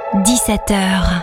17h.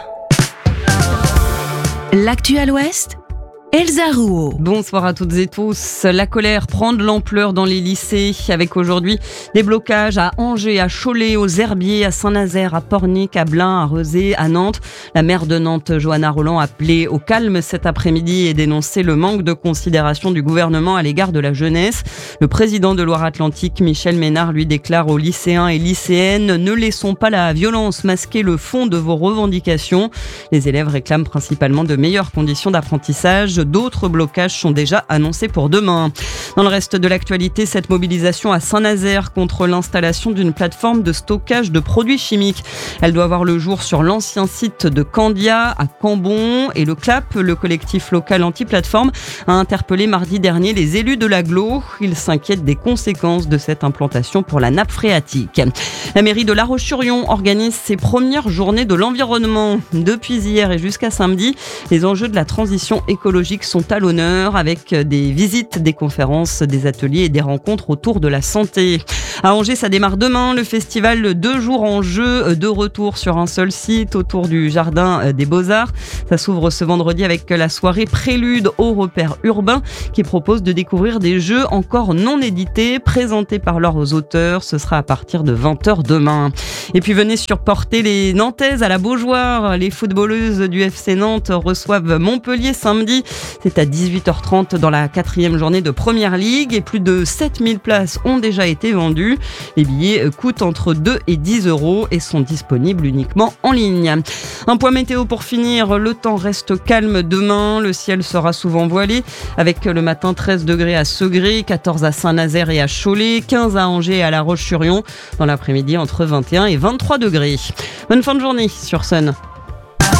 L'actu à l'Ouest, Elsa Rouault. Bonsoir à toutes et tous. La colère prend de l'ampleur dans les lycées avec aujourd'hui des blocages à Angers, à Cholet, aux Herbiers, à Saint-Nazaire, à Pornic, à Blain, à Rezé, à Nantes. La maire de Nantes, Johanna Rolland, a appelé au calme cet après-midi et dénoncé le manque de considération du gouvernement à l'égard de la jeunesse. Le président de Loire-Atlantique, Michel Ménard, lui déclare aux lycéens et lycéennes « Ne laissons pas la violence masquer le fond de vos revendications ». Les élèves réclament principalement de meilleures conditions d'apprentissage. D'autres blocages sont déjà annoncés pour demain. Dans le reste de l'actualité, cette mobilisation à Saint-Nazaire contre l'installation d'une plateforme de stockage de produits chimiques. Elle doit voir le jour sur l'ancien site de Candia à Cambon, et le CLAP, le collectif local anti-plateforme, a interpellé mardi dernier les élus de l'agglo. Ils s'inquiètent des conséquences de cette implantation pour la nappe phréatique. La mairie de La Roche-sur-Yon organise ses premières journées de l'environnement. Depuis hier et jusqu'à samedi, les enjeux de la transition écologique sont à l'honneur avec des visites, des conférences, des ateliers et des rencontres autour de la santé. À Angers, ça démarre demain, le festival 2 jours en jeu, de retour sur un seul site autour du jardin des Beaux-Arts. Ça s'ouvre ce vendredi avec la soirée Prélude aux repères urbains qui propose de découvrir des jeux encore non édités présentés par leurs auteurs. Ce sera à partir de 20h demain. Et puis venez supporter les Nantaises à la Beaujoire. Les footballeuses du FC Nantes reçoivent Montpellier samedi. C'est à 18h30 dans la 4e journée de Première Ligue et plus de 7000 places ont déjà été vendues. Les billets coûtent entre 2 et 10 euros et sont disponibles uniquement en ligne. Un point météo pour finir, le temps reste calme demain, le ciel sera souvent voilé avec le matin 13 degrés à Segré, 14 à Saint-Nazaire et à Cholet, 15 à Angers et à La Roche-sur-Yon, dans l'après-midi entre 21 et 23 degrés. Bonne fin de journée sur Sun.